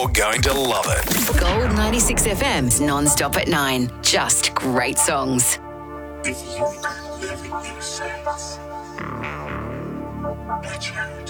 You're going to love it. Gold 96 FM's non-stop at 9. Just great songs. If you could live in your sense,